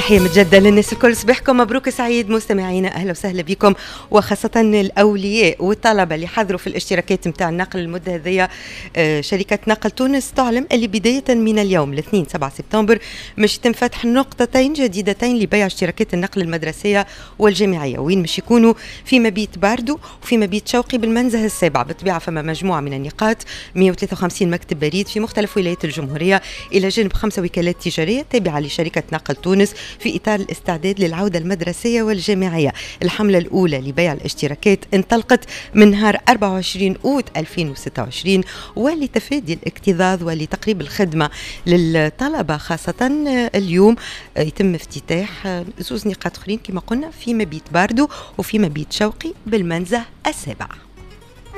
تحية متجددة للناس الكل، صباحكم مبروك سعيد مستمعينا، أهلا وسهلا بكم، وخاصة الأولياء والطلبة اللي حضروا في الاشتراكات متاع النقل المدة هذية. شركة نقل تونس تعلم اللي بداية من اليوم الاثنين 7 سبتمبر مش يتم فتح نقطتين جديدتين لبيع اشتراكات النقل المدرسية والجامعية، وين مش يكونوا في مبيت باردو وفي مبيت شوقي بالمنزه السابع. بالطبيعة فما مجموعة من النقاط، 153 مكتب بريد في مختلف ولايات الجمهورية، إلى جانب 5 وكالات تجارية تابعة لشركة نقل تونس في إطار الاستعداد للعودة المدرسية والجامعية. الحملة الأولى لبيع الاشتراكات انطلقت من نهار 24 أوت 2026، ولتفادي الاكتظاظ ولتقريب الخدمة للطلبة خاصة اليوم يتم افتتاح زوز نقاط أخرين كما قلنا في مبيت باردو وفي مبيت شوقي بالمنزه السابع.